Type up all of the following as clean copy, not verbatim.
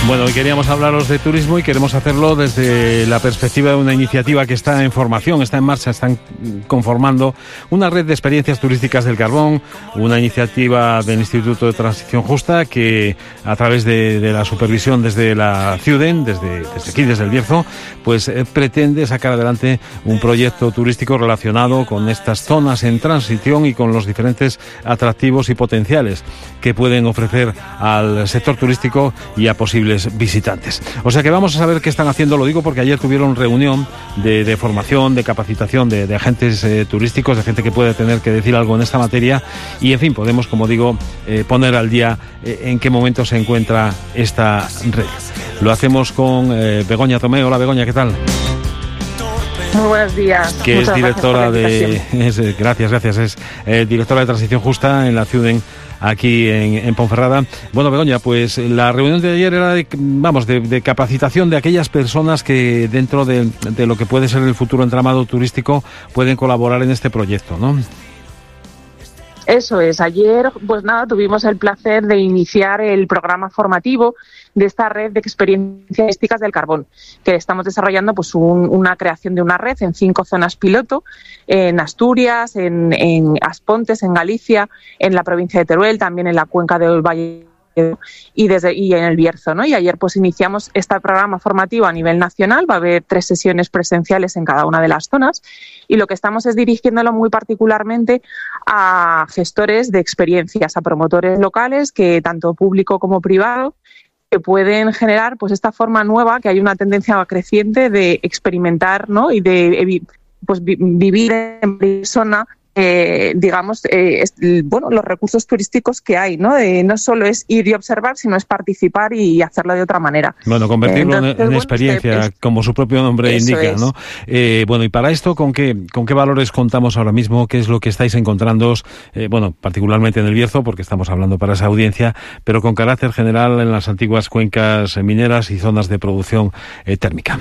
Bueno, hoy queríamos hablaros de turismo y queremos hacerlo desde la perspectiva de una iniciativa que está en formación, está en marcha, están conformando una red de experiencias turísticas del carbón, una iniciativa del Instituto de Transición Justa que a través de la supervisión desde la CIUDEN, desde aquí, desde el Bierzo, pues pretende sacar adelante un proyecto turístico relacionado con estas zonas en transición y con los diferentes atractivos y potenciales que pueden ofrecer al sector turístico y a posibles visitantes. O sea que vamos a saber qué están haciendo, lo digo porque ayer tuvieron reunión de formación, de capacitación de agentes turísticos, de gente que puede tener que decir algo en esta materia y, en fin, podemos, como digo, poner al día en qué momento se encuentra esta red. Lo hacemos con Begoña Tomé. Hola, Begoña, ¿qué tal? Muy buenos días. Que es directora es directora de Transición Justa en la CIUDEN aquí en Ponferrada. Bueno, Begoña, pues la reunión de ayer era de capacitación de aquellas personas que dentro de lo que puede ser el futuro entramado turístico pueden colaborar en este proyecto, ¿no? Eso es. Ayer, pues nada, tuvimos el placer de iniciar el programa formativo de esta red de experiencias turísticas del carbón, que estamos desarrollando pues una creación de una red en 5 zonas piloto, en Asturias, en Aspontes, en Galicia, en la provincia de Teruel, también en la cuenca del Valle y en el Bierzo, ¿no? Y ayer pues iniciamos este programa formativo a nivel nacional. Va a haber 3 sesiones presenciales en cada una de las zonas y lo que estamos es dirigiéndolo muy particularmente a gestores de experiencias, a promotores locales, que tanto público como privado, que pueden generar pues esta forma nueva, que hay una tendencia creciente de experimentar, ¿no? Y de pues vivir en persona los recursos turísticos que hay, ¿no? No solo es ir y observar, sino es participar y hacerlo de otra manera. Bueno, convertirlo en experiencia, como su propio nombre indica, ¿no? Bueno, y para esto, ¿con qué valores contamos ahora mismo? ¿Qué es lo que estáis encontrándoos, particularmente en el Bierzo, porque estamos hablando para esa audiencia, pero con carácter general en las antiguas cuencas mineras y zonas de producción térmica?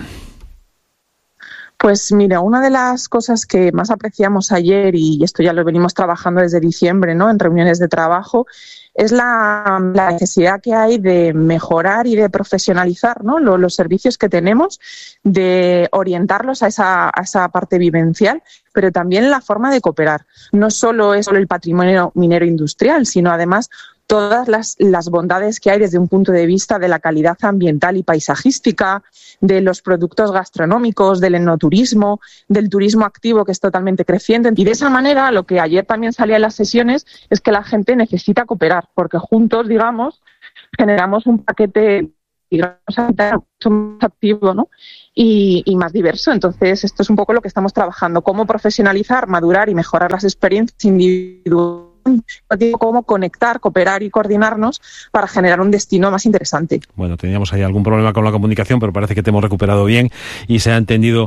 Pues mira, una de las cosas que más apreciamos ayer, y esto ya lo venimos trabajando desde diciembre, ¿no?, en reuniones de trabajo, es la necesidad que hay de mejorar y de profesionalizar, ¿no?, los servicios que tenemos, de orientarlos a esa parte vivencial, pero también la forma de cooperar. No solo es el patrimonio minero industrial, sino además todas las bondades que hay desde un punto de vista de la calidad ambiental y paisajística, de los productos gastronómicos, del enoturismo, del turismo activo, que es totalmente creciente. Y de esa manera, lo que ayer también salía en las sesiones es que la gente necesita cooperar, porque juntos, digamos, generamos un paquete, digamos, mucho más activo, ¿no?, y más diverso. Entonces, esto es un poco lo que estamos trabajando: cómo profesionalizar, madurar y mejorar las experiencias individuales, cómo conectar, cooperar y coordinarnos para generar un destino más interesante. Bueno, teníamos ahí algún problema con la comunicación, pero parece que te hemos recuperado bien y se ha entendido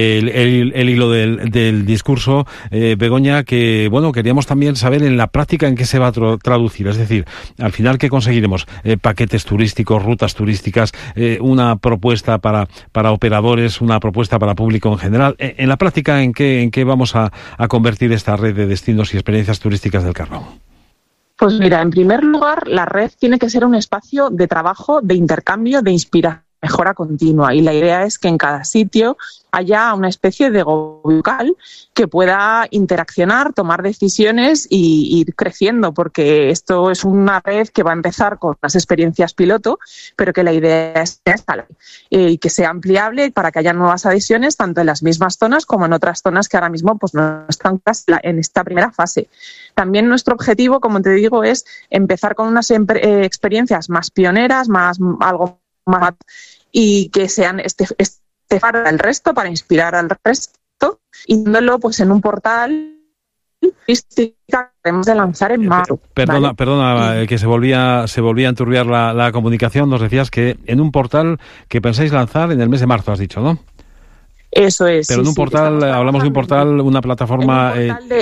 el hilo del discurso. Begoña, que bueno, queríamos también saber en la práctica en qué se va a traducir, es decir, al final, ¿qué conseguiremos? Paquetes turísticos, rutas turísticas, una propuesta para operadores, una propuesta para público en general. En la práctica, ¿en qué vamos a convertir esta red de destinos y experiencias turísticas del carbón? Pues mira, en primer lugar, la red tiene que ser un espacio de trabajo, de intercambio, de inspiración, mejora continua, y la idea es que en cada sitio haya una especie de gobierno local que pueda interaccionar, tomar decisiones y ir creciendo, porque esto es una red que va a empezar con las experiencias piloto, pero que la idea es escalar y que sea ampliable para que haya nuevas adhesiones tanto en las mismas zonas como en otras zonas que ahora mismo pues no están en esta primera fase. También nuestro objetivo, como te digo, es empezar con unas experiencias más pioneras, algo más, y que sean este faro al resto, para inspirar al resto, y dándolo pues en un portal turístico que debemos de lanzar en marzo. Perdona, que se volvía a enturbiar la comunicación. Nos decías que en un portal que pensáis lanzar en el mes de marzo, has dicho, ¿no? Eso es. Pero en un portal, hablamos de un portal, una plataforma...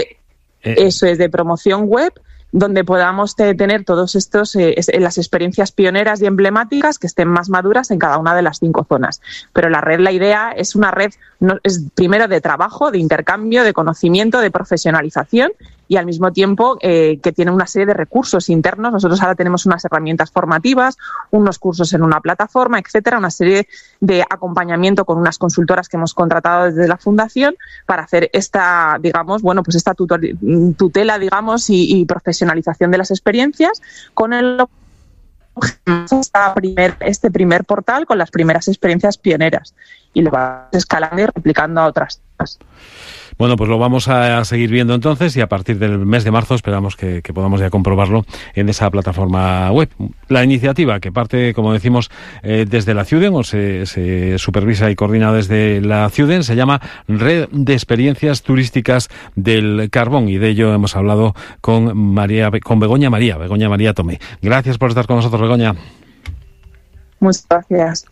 Eso es, de promoción web, donde podamos tener todos estos las experiencias pioneras y emblemáticas que estén más maduras en cada una de las 5 zonas. Pero la idea es una red, es primero de trabajo, de intercambio, de conocimiento, de profesionalización, y al mismo tiempo que tiene una serie de recursos internos. Nosotros ahora tenemos unas herramientas formativas, unos cursos en una plataforma, etcétera, una serie de acompañamiento con unas consultoras que hemos contratado desde la Fundación para hacer esta, digamos, bueno, pues esta tutela, digamos, y profesionalización de las experiencias con el este primer portal con las primeras experiencias pioneras y lo va escalando y replicando a otras. Bueno, pues lo vamos a seguir viendo entonces y a partir del mes de marzo esperamos que podamos ya comprobarlo en esa plataforma web. La iniciativa que parte, como decimos, desde la CIUDEN o se supervisa y coordina desde la CIUDEN se llama Red de Experiencias Turísticas del Carbón y de ello hemos hablado con Begoña María Tomé. Gracias por estar con nosotros, Begoña. Muchas gracias.